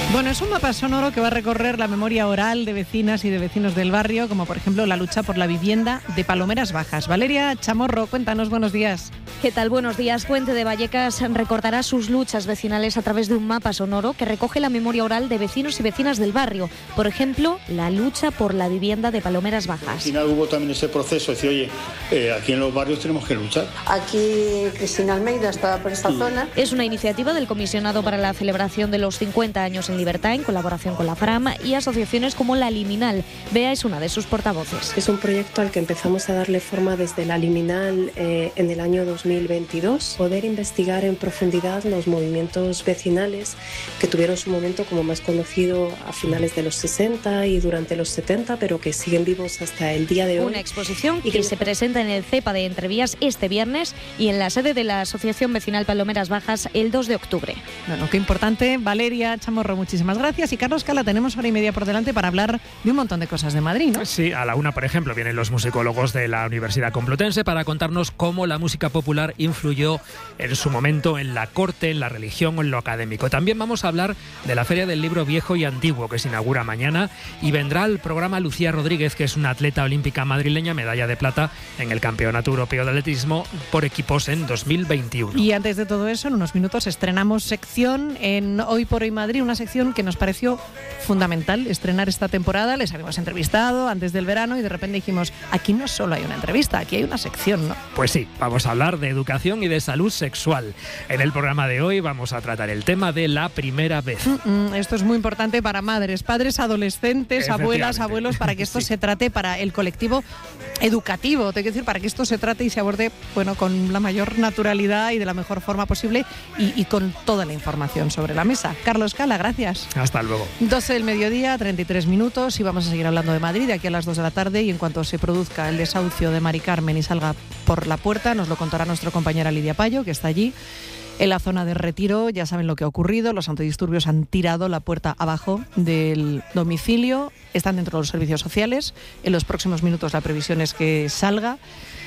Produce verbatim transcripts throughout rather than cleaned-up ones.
Bueno, es un mapa sonoro que va a recorrer la memoria oral de vecinas y de vecinos del barrio, como por ejemplo la lucha por la vivienda de Palomeras Bajas. Valeria Chamorro, cuéntanos, buenos días. ¿Qué tal? Buenos días. Puente de Vallecas recordará sus luchas vecinales a través de un mapa sonoro que recoge la memoria oral de vecinos y vecinas del barrio. Por ejemplo, la lucha por la vivienda de Palomeras Bajas. Al final hubo también ese proceso de decir, oye, eh, aquí en los barrios tenemos que luchar. Aquí Cristina Almeida está por esta sí. zona. Es una iniciativa del Comisionado para la celebración de los cincuenta años en libertad, en colaboración con la FRAM y asociaciones como la Liminal. Bea es una de sus portavoces. Es un proyecto al que empezamos a darle forma desde la Liminal eh, en el año dos mil veintidós. Poder investigar en profundidad los movimientos vecinales que tuvieron su momento como más conocido a finales de los sesenta y durante los setenta, pero que siguen vivos hasta el día de hoy. Una exposición y que se presenta en el CEPA de Entrevías este viernes y en la sede de la Asociación Vecinal Palomeras Bajas el dos de octubre. Bueno, qué importante. Valeria Chamorro, muchísimas gracias. Y Carlos Cala, tenemos hora y media por delante para hablar de un montón de cosas de Madrid, ¿no? Sí, a la una, por ejemplo, vienen los musicólogos de la Universidad Complutense para contarnos cómo la música popular influyó en su momento en la corte, en la religión o en lo académico. También vamos a hablar de la Feria del Libro Viejo y Antiguo, que se inaugura mañana, y vendrá el programa Lucía Rodríguez, que es una atleta olímpica madrileña, medalla de plata en el Campeonato Europeo de Atletismo por equipos en dos mil veintiuno. Y antes de todo eso, en unos minutos estrenamos sección en Hoy por Hoy Madrid, una sección que nos pareció fundamental estrenar esta temporada. Les habíamos entrevistado antes del verano y de repente dijimos, aquí no solo hay una entrevista, aquí hay una sección, ¿no? Pues sí, vamos a hablar de educación y de salud sexual. En el programa de hoy vamos a tratar el tema de la primera vez. Mm-mm, esto es muy importante para madres, padres, adolescentes, abuelas, abuelos, para que esto sí. se trate para el colectivo educativo, te quiero decir, para que esto se trate y se aborde, bueno, con la mayor naturalidad y de la mejor forma posible y, y con toda la información sobre la mesa. Carlos Cala, gracias. Hasta luego. doce del mediodía, treinta y tres minutos, y vamos a seguir hablando de Madrid de aquí a las dos de la tarde, y en cuanto se produzca el desahucio de Mari Carmen y salga por la puerta, nos lo contará nuestra compañera Lidia Payo, que está allí en la zona de Retiro. Ya saben lo que ha ocurrido, los antidisturbios han tirado la puerta abajo del domicilio, están dentro de los servicios sociales, en los próximos minutos la previsión es que salga.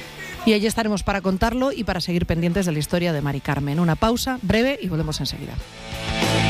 Y allí estaremos para contarlo y para seguir pendientes de la historia de Mari Carmen. Una pausa breve y volvemos enseguida.